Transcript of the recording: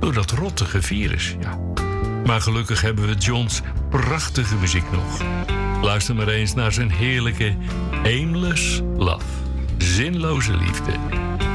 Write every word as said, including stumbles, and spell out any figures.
door dat rottige virus, ja. Maar gelukkig hebben we John's prachtige muziek nog. Luister maar eens naar zijn heerlijke Aimless Love. Zinloze liefde.